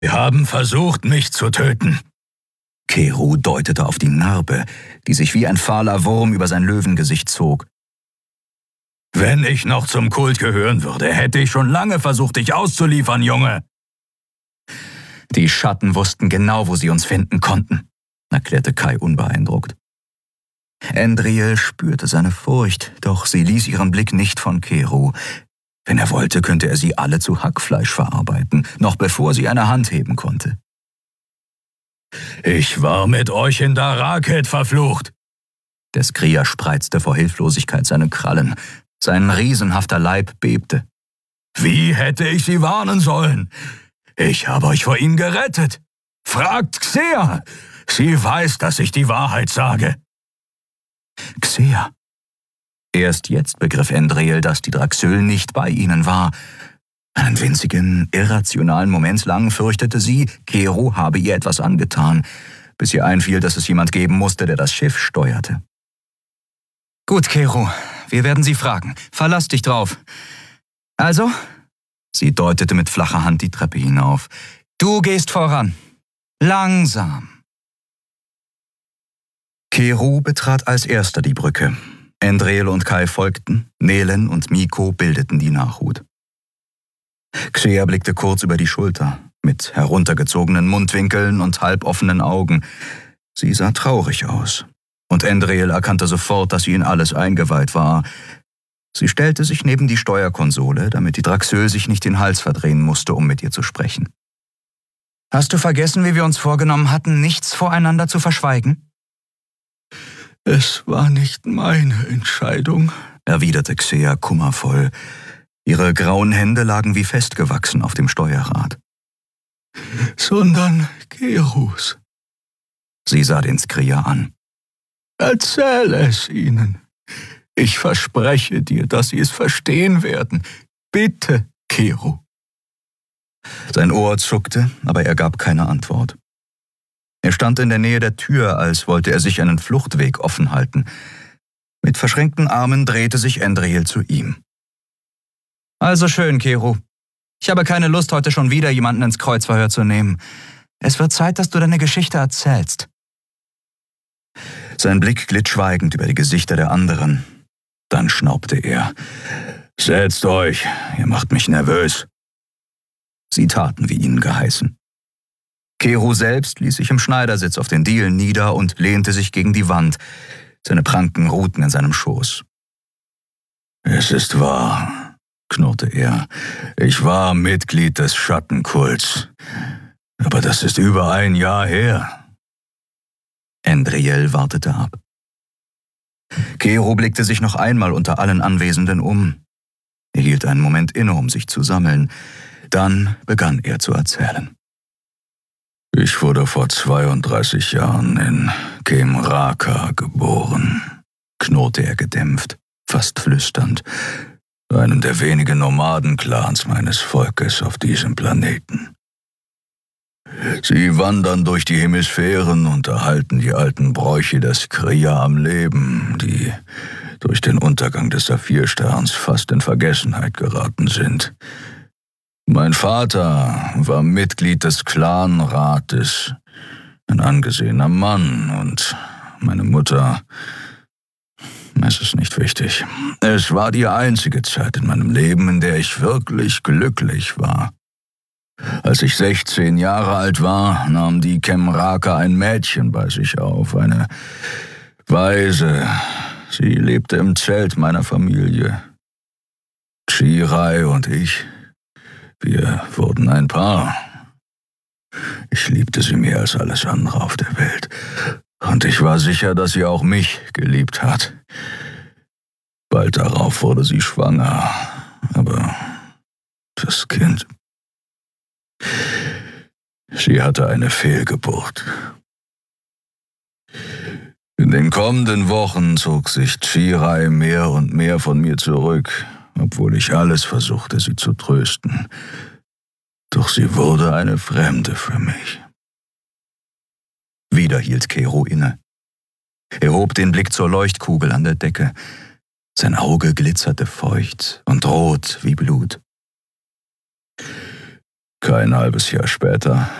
Sie haben versucht, mich zu töten. Kero deutete auf die Narbe, die sich wie ein fahler Wurm über sein Löwengesicht zog. Wenn ich noch zum Kult gehören würde, hätte ich schon lange versucht, dich auszuliefern, Junge. Die Schatten wussten genau, wo sie uns finden konnten, erklärte Kai unbeeindruckt. Endriel spürte seine Furcht, doch sie ließ ihren Blick nicht von Kero. Wenn er wollte, könnte er sie alle zu Hackfleisch verarbeiten, noch bevor sie eine Hand heben konnte. Ich war mit euch in Daraket verflucht. Der Skria spreizte vor Hilflosigkeit seine Krallen. Sein riesenhafter Leib bebte. Wie hätte ich sie warnen sollen? Ich habe euch vor ihnen gerettet. Fragt Xea. Sie weiß, dass ich die Wahrheit sage. Xea. Erst jetzt begriff Endriel, dass die Draxyl nicht bei ihnen war. Einen winzigen, irrationalen Moment lang fürchtete sie, Kero habe ihr etwas angetan, bis ihr einfiel, dass es jemand geben musste, der das Schiff steuerte. »Gut, Kero, wir werden sie fragen. Verlass dich drauf. Also?« Sie deutete mit flacher Hand die Treppe hinauf. »Du gehst voran. Langsam.« Kero betrat als erster die Brücke. Endriel und Kai folgten, Nelen und Miko bildeten die Nachhut. Xea blickte kurz über die Schulter, mit heruntergezogenen Mundwinkeln und halboffenen Augen. Sie sah traurig aus, und Endriel erkannte sofort, dass sie in alles eingeweiht war. Sie stellte sich neben die Steuerkonsole, damit die Draxyl sich nicht den Hals verdrehen musste, um mit ihr zu sprechen. »Hast du vergessen, wie wir uns vorgenommen hatten, nichts voreinander zu verschweigen?« »Es war nicht meine Entscheidung«, erwiderte Xea kummervoll. Ihre grauen Hände lagen wie festgewachsen auf dem Steuerrad. »Sondern Keros.« Sie sah den Skria an. »Erzähl es ihnen. Ich verspreche dir, dass sie es verstehen werden. Bitte, Kero.« Sein Ohr zuckte, aber er gab keine Antwort. Er stand in der Nähe der Tür, als wollte er sich einen Fluchtweg offen halten. Mit verschränkten Armen drehte sich Endriel zu ihm. »Also schön, Kero. Ich habe keine Lust, heute schon wieder jemanden ins Kreuzverhör zu nehmen. Es wird Zeit, dass du deine Geschichte erzählst.« Sein Blick glitt schweigend über die Gesichter der anderen. Dann schnaubte er. »Setzt euch, ihr macht mich nervös.« Sie taten, wie ihnen geheißen. Kero selbst ließ sich im Schneidersitz auf den Dielen nieder und lehnte sich gegen die Wand. Seine Pranken ruhten in seinem Schoß. »Es ist wahr«, knurrte er. »Ich war Mitglied des Schattenkults. Aber das ist über ein Jahr her.« Endriel wartete ab. Kero blickte sich noch einmal unter allen Anwesenden um. Er hielt einen Moment inne, um sich zu sammeln. Dann begann er zu erzählen. »Ich wurde vor 32 Jahren in Kemraka geboren«, knurrte er gedämpft, fast flüsternd, einem der wenigen Nomadenclans meines Volkes auf diesem Planeten. Sie wandern durch die Hemisphären und erhalten die alten Bräuche der Skria am Leben, die durch den Untergang des Saphirsterns fast in Vergessenheit geraten sind. Mein Vater war Mitglied des Clanrates, ein angesehener Mann, und meine Mutter, es ist nicht wichtig. Es war die einzige Zeit in meinem Leben, in der ich wirklich glücklich war. Als ich 16 Jahre alt war, nahm die Kemraka ein Mädchen bei sich auf, eine Waise. Sie lebte im Zelt meiner Familie. Chirai und ich, wir wurden ein Paar. Ich liebte sie mehr als alles andere auf der Welt. Und ich war sicher, dass sie auch mich geliebt hat. Bald darauf wurde sie schwanger, aber das Kind... Sie hatte eine Fehlgeburt. In den kommenden Wochen zog sich Chirai mehr und mehr von mir zurück, obwohl ich alles versuchte, sie zu trösten. Doch sie wurde eine Fremde für mich. Wieder hielt Kero inne. Er hob den Blick zur Leuchtkugel an der Decke. Sein Auge glitzerte feucht und rot wie Blut. Kein halbes Jahr später